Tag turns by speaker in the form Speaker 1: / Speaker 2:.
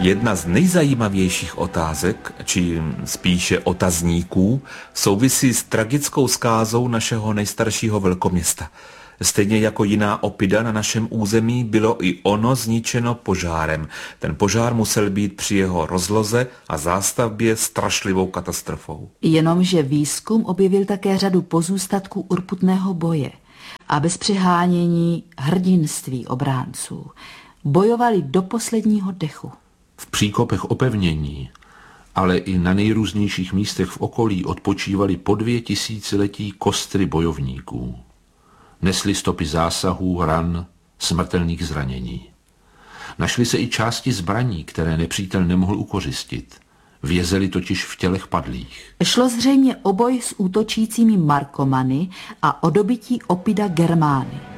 Speaker 1: Jedna z nejzajímavějších otázek, či spíše otazníků, souvisí s tragickou zkázou našeho nejstaršího velkoměsta. Stejně jako jiná oppida na našem území bylo i ono zničeno požárem. Ten požár musel být při jeho rozloze a zástavbě strašlivou katastrofou.
Speaker 2: Jenomže výzkum objevil také řadu pozůstatků urputného boje a bez přehánění hrdinství obránců. Bojovali do posledního dechu.
Speaker 3: V příkopech opevnění, ale i na nejrůznějších místech v okolí odpočívali po 2000letí kostry bojovníků. Nesli stopy zásahů, ran, smrtelných zranění. Našly se i části zbraní, které nepřítel nemohl ukořistit. Vězely totiž v tělech padlých.
Speaker 2: Šlo zřejmě o boj s útočícími Markomany a o dobytí oppida Germány.